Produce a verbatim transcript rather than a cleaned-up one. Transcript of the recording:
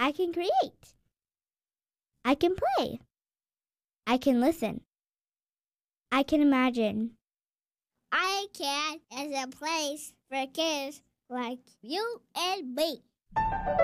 I can create. I can play. I can listen. I can imagine. I Can is a place for kids like you and me.